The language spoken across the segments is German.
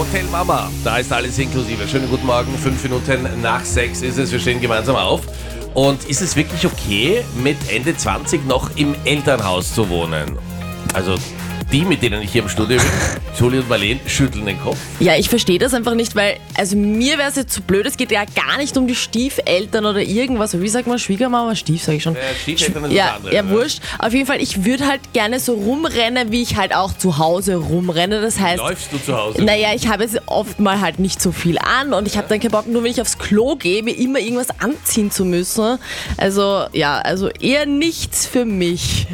Hotel Mama, da ist alles inklusive. Schönen guten Morgen, 5 Minuten nach 6 ist es, wir stehen gemeinsam auf. Und ist es wirklich okay, mit Ende 20 noch im Elternhaus zu wohnen? Also die, mit denen ich hier im Studio bin, Julie und Marlene, schütteln den Kopf. Ja, ich verstehe das einfach nicht, weil, also mir wäre es jetzt zu blöd, es geht ja gar nicht um die Stiefeltern oder irgendwas. Wie sagt man, Schwiegermama, Stief, sage ich schon. Stiefeltern ist ja, das andere. ja, wurscht. Auf jeden Fall, ich würde halt gerne so rumrennen, wie ich halt auch zu Hause rumrenne. Das heißt, Läufst du zu Hause? naja, ich habe jetzt oft mal halt nicht so viel an und ich habe dann keinen Bock, nur wenn ich aufs Klo gehe, mir immer irgendwas anziehen zu müssen. Also, ja, also eher nichts für mich.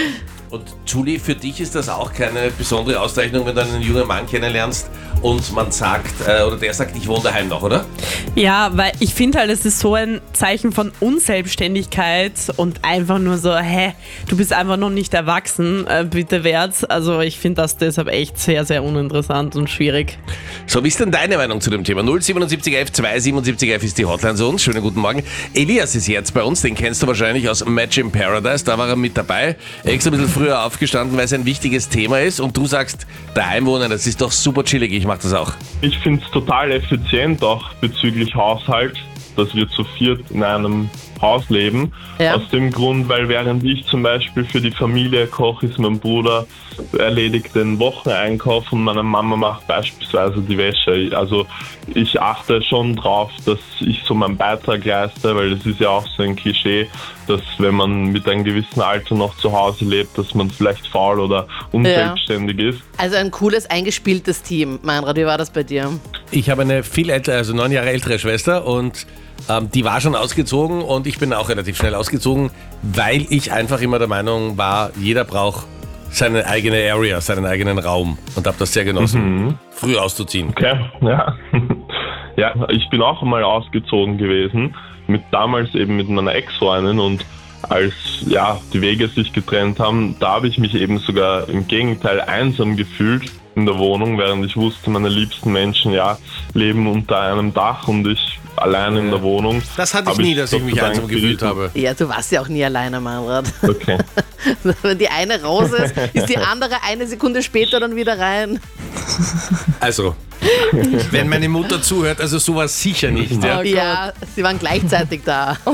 Und Julie, für dich ist das auch keine besondere Auszeichnung, wenn du einen jungen Mann kennenlernst und man sagt, oder der sagt, ich wohne daheim noch, oder? Ja, weil ich finde halt, es ist so ein Zeichen von Unselbstständigkeit und einfach nur so, du bist einfach noch nicht erwachsen, bitte wert. Also ich finde das deshalb echt sehr, sehr uninteressant und schwierig. So, wie ist denn deine Meinung zu dem Thema? 07711 27711 ist die Hotline zu uns. Schönen guten Morgen. Elias ist jetzt bei uns, den kennst du wahrscheinlich aus Match in Paradise, da war er mit dabei. Extra ein bisschen früher aufgestanden, weil es ein wichtiges Thema ist und du sagst, daheim wohnen, das ist doch super chillig, ich mache das auch. Ich finde es total effizient, auch bezüglich Haushalt, dass wir zu viert in einem Haus leben. Ja. Aus dem Grund, weil während ich zum Beispiel für die Familie koche, ist mein Bruder erledigt den Wocheneinkauf und meine Mama macht beispielsweise die Wäsche. Also ich achte schon drauf, dass ich so meinen Beitrag leiste, weil das ist ja auch so ein Klischee, dass wenn man mit einem gewissen Alter noch zu Hause lebt, dass man vielleicht faul oder unselbstständig ist. Also ein cooles, eingespieltes Team. Meinrad, wie war das bei dir? Ich habe eine viel ältere, also 9 Jahre ältere Schwester und die war schon ausgezogen und ich bin auch relativ schnell ausgezogen, weil ich einfach immer der Meinung war, jeder braucht seine eigene Area, seinen eigenen Raum und habe das sehr genossen, früh auszuziehen. Okay, ja. Ja, ich bin auch einmal ausgezogen gewesen, damals eben mit meiner Ex-Freundin und als die Wege sich getrennt haben, da habe ich mich eben sogar im Gegenteil einsam gefühlt in der Wohnung, während ich wusste, meine liebsten Menschen leben unter einem Dach und ich allein in der Wohnung. Das hatte ich nie, dass ich mich einsam gefühlt habe. Ja, du warst ja auch nie alleine, Meinrad. Okay. Wenn die eine raus ist die andere eine Sekunde später dann wieder rein. Also, wenn meine Mutter zuhört, also sowas sicher nicht. Ja. Oh Ja, sie waren gleichzeitig da. Oh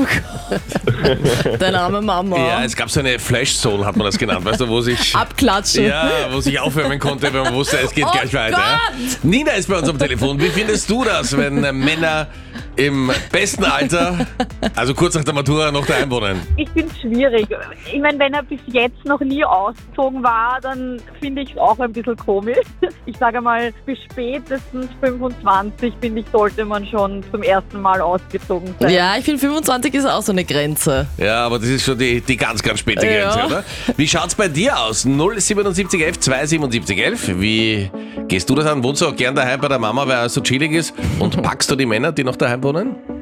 Gott. Deine arme Mama. Ja, es gab so eine Flash Soul, hat man das genannt, weißt du, wo sich Abklatschen. wo sich aufwärmen konnte, wenn man wusste, es geht gleich weiter. Ja? Nina ist bei uns am Telefon. Wie findest du das, wenn Männer im besten Alter, also kurz nach der Matura, noch daheim wohnen? Ich finde es schwierig. Ich meine, wenn er bis jetzt noch nie ausgezogen war, dann finde ich es auch ein bisschen komisch. Ich sage mal, bis spätestens 25, finde ich, sollte man schon zum ersten Mal ausgezogen sein. Ja, ich finde 25 ist auch so eine Grenze. Ja, aber das ist schon die ganz, ganz späte Grenze, Ja. oder? Wie schaut's bei dir aus? 07711 27711. Wie gehst du das an? Wohnst du auch gern daheim bei der Mama, weil es so chillig ist? Und packst du die Männer, die noch daheim wohnen?